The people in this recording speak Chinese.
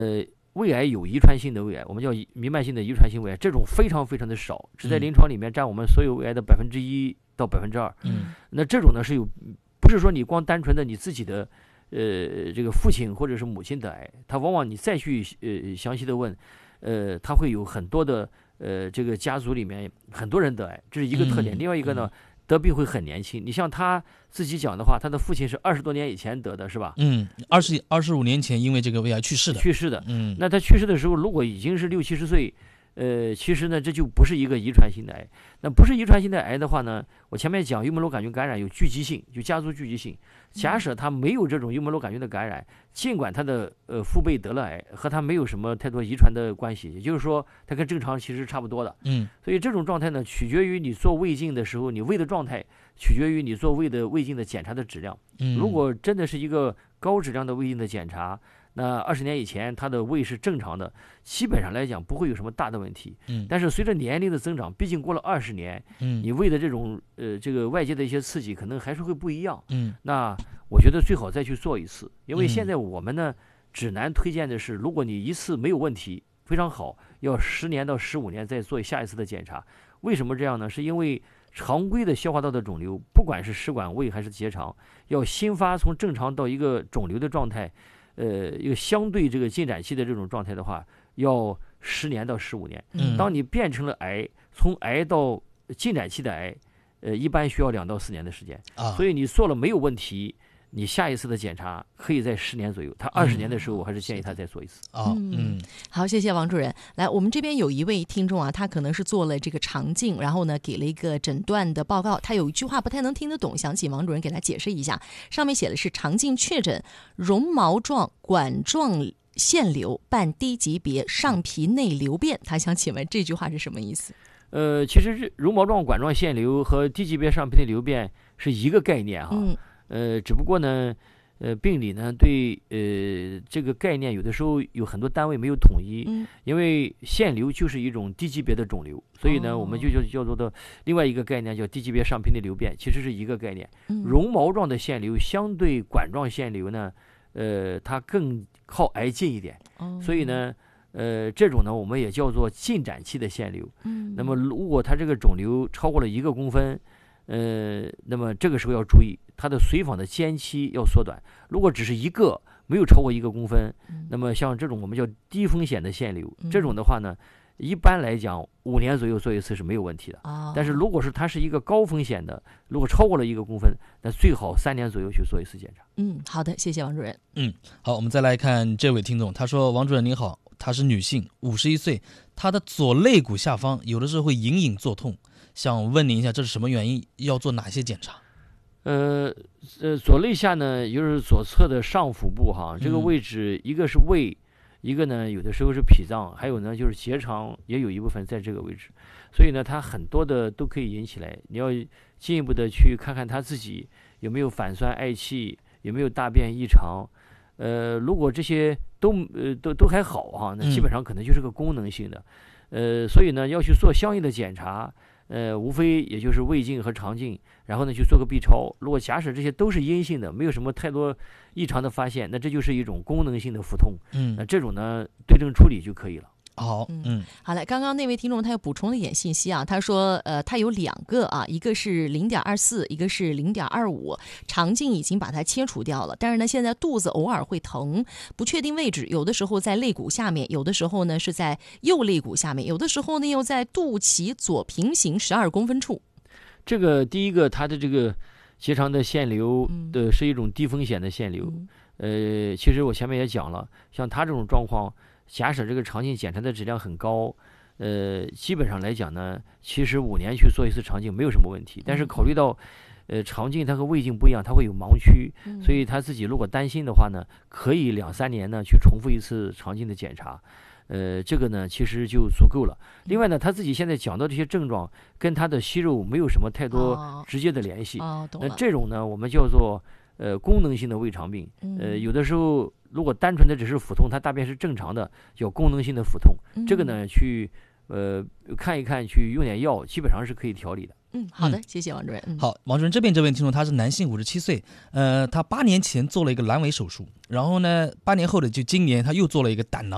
胃癌有遗传性的胃癌，我们叫弥漫性的遗传性胃癌，这种非常非常的少，只在临床里面占我们所有胃癌的1%到2%。那这种呢是不是说你光单纯的你自己的这个父亲或者是母亲得癌，他往往你再去详细的问，他会有很多的这个家族里面很多人得癌，这是一个特点。另外一个呢，得病会很年轻。你像他自己讲的话，他的父亲是20多年以前得的，是吧 ？25年前因为这个胃癌去世的。 那他去世的时候，如果已经是60、70岁，其实呢，这就不是一个遗传性的癌。那不是遗传性的癌的话呢，我前面讲幽门螺杆菌感染有聚集性，就家族聚集性。假设他没有这种幽门螺杆菌的感染，尽管他的父辈得了癌，和他没有什么太多遗传的关系，也就是说，他跟正常其实差不多的。所以这种状态呢，取决于你做胃镜的时候，你胃的状态取决于你做胃镜的检查的质量。如果真的是一个高质量的胃镜的检查，那20年以前他的胃是正常的，基本上来讲不会有什么大的问题。但是随着年龄的增长，毕竟过了20年，你胃的这种这个外界的一些刺激可能还是会不一样。那我觉得最好再去做一次，因为现在我们呢指南推荐的是，如果你一次没有问题，非常好，要10年到15年再做下一次的检查。为什么这样呢？是因为常规的消化道的肿瘤，不管是食管胃还是结肠，要新发从正常到一个肿瘤的状态，一个相对这个进展期的这种状态的话，要10年到15年。当你变成了癌，从癌到进展期的癌，一般需要2到4年的时间。所以你做了没有问题，你下一次的检查可以在10年左右。他20年的时候，我还是建议他再做一次。 好，谢谢王主任。来，我们这边有一位听众啊，他可能是做了这个肠镜，然后呢给了一个诊断的报告，他有一句话不太能听得懂，想请王主任给他解释一下。上面写的是肠镜确诊绒毛状管状腺瘤伴低级别上皮内瘤变，他想请问这句话是什么意思？ 其实绒毛状管状腺瘤和低级别上皮内瘤变是一个概念哈。只不过呢，病理呢对这个概念有的时候有很多单位没有统一。因为腺瘤就是一种低级别的肿瘤，所以呢我们就叫做的另外一个概念叫低级别上皮内瘤变，其实是一个概念。绒毛状的腺瘤相对管状腺瘤呢，它更靠癌近一点。所以呢这种呢我们也叫做进展期的腺瘤。那么如果它这个肿瘤超过了1公分，那么这个时候要注意，它的随访的间期要缩短。如果只是一个没有超过1公分，那么像这种我们叫低风险的腺瘤，这种的话呢，一般来讲5年左右做一次是没有问题的。但是如果是它是一个高风险的，如果超过了1公分，那最好3年左右去做一次检查。 好的，谢谢王主任。 好，我们再来看这位听众，他说：王主任您好，她是女性，51岁，她的左肋骨下方有的时候会隐隐作痛，想问您一下这是什么原因，要做哪些检查？ 左肋下呢，也就是左侧的上腹部哈，这个位置一个是胃，一个呢有的时候是脾脏，还有呢就是结肠也有一部分在这个位置，所以呢它很多的都可以引起来。你要进一步的去看看他自己有没有反酸嗳气，有没有大便异常。如果这些都还好哈，那基本上可能就是个功能性的。所以呢要去做相应的检查。无非也就是胃镜和肠镜，然后呢去做个 B 超。如果假使这些都是阴性的，没有什么太多异常的发现，那这就是一种功能性的腹痛。那这种呢对症处理就可以了。 好， 好嘞。刚刚那位听众他又补充了一点信息啊，他说他有2个啊，一个是0.24，一个是0.25，肠镜已经把它切除掉了，但是呢现在肚子偶尔会疼，不确定位置，有的时候在肋骨下面，有的时候呢是在右肋骨下面，有的时候呢又在肚脐左平行12公分处。 这个第一个，它的这个结肠的腺瘤的是一种低风险的腺瘤。其实我前面也讲了，像他这种状况，假使这个肠镜检查的质量很高，基本上来讲呢，其实5年去做一次肠镜没有什么问题。但是考虑到肠镜它和胃镜不一样，它会有盲区，所以他自己如果担心的话呢，可以2、3年呢去重复一次肠镜的检查。这个呢其实就足够了。另外呢，他自己现在讲到这些症状跟他的息肉没有什么太多直接的联系。那这种呢我们叫做功能性的胃肠病。有的时候如果单纯的只是腹痛，它大便是正常的，叫功能性的腹痛。这个呢去看一看，去用点药，基本上是可以调理的。 好的，谢谢王主任。 好，王主任，这边这位听众他是男性，57岁，他8年前做了一个阑尾手术，然后呢8年后的就今年他又做了一个胆囊